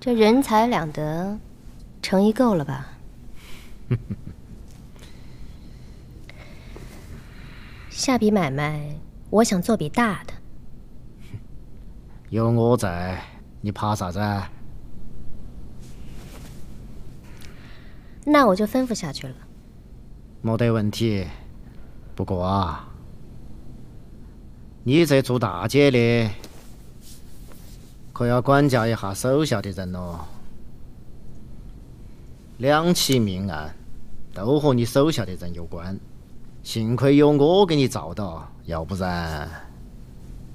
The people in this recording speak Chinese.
这人财两得，诚意够了吧？下笔买卖，我想做笔大的。 有我在，你怕啥子？ 那我就吩咐下去了。 没得问题。不过啊，你这做大姐的，可要管教一下手下的人咯。2起命案都和你手下的人有关，幸亏有我给你罩到，要不然……